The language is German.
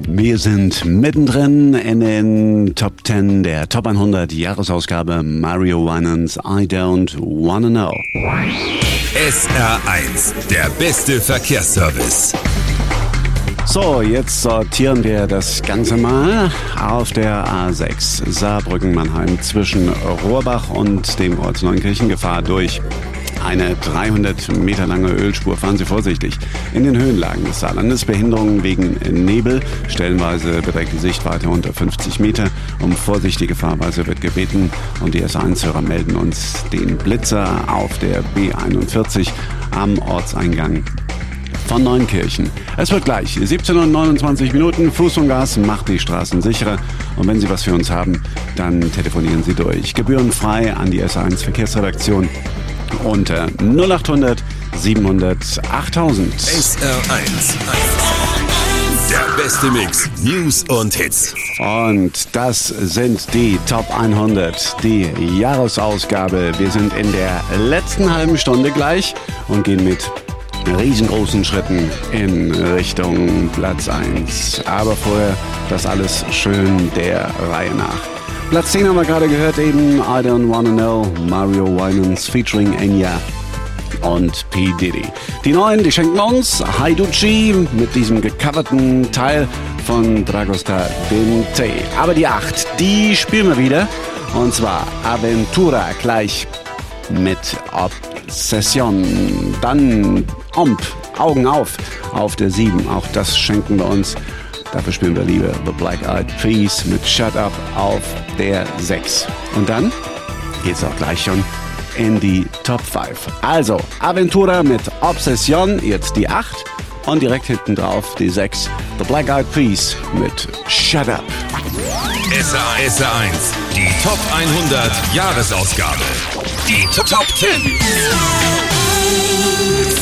Wir sind mittendrin in den Top 10 der Top 100 Jahresausgabe Mario Winans I Don't Wanna Know. SR1, der beste Verkehrsservice. So, jetzt sortieren wir das Ganze mal auf der A6 Saarbrücken-Mannheim zwischen Rohrbach und dem Ort Neunkirchen. Gefahr durch eine 300 Meter lange Ölspur. Fahren Sie vorsichtig. In den Höhenlagen des Saarlandes Behinderungen wegen Nebel. Stellenweise beträgt die Sichtweite unter 50 Meter. Um vorsichtige Fahrweise wird gebeten. Und die S1-Hörer melden uns den Blitzer auf der B41 am Ortseingang von Neunkirchen. Es wird gleich 17:29 Uhr. Fuß und Gas macht die Straßen sicherer. Und wenn Sie was für uns haben, dann telefonieren Sie durch. Gebührenfrei an die S1 Verkehrsredaktion unter 0800 700 8000. SR1, der beste Mix, News und Hits. Und das sind die Top 100, die Jahresausgabe. Wir sind in der letzten halben Stunde gleich und gehen mit riesengroßen Schritten in Richtung Platz 1. Aber vorher das alles schön der Reihe nach. Platz 10 haben wir gerade gehört eben, I Don't Wanna Know, Mario Winans featuring Enya und P. Diddy. Die neuen, die schenken uns Haiducci mit diesem gecoverten Teil von Dragosta Binte. Aber die 8, die spielen wir wieder, und zwar Aventura gleich mit Obsession. Dann Omp, Augen auf der 7, auch das schenken wir uns. Dafür spielen wir lieber The Black Eyed Peas mit Shut Up auf der 6. Und dann geht's auch gleich schon in die Top 5. Also, Aventura mit Obsession, jetzt die 8. Und direkt hinten drauf die 6. The Black Eyed Peas mit Shut Up. SR1, die Top 100 Jahresausgabe. Die Top 10.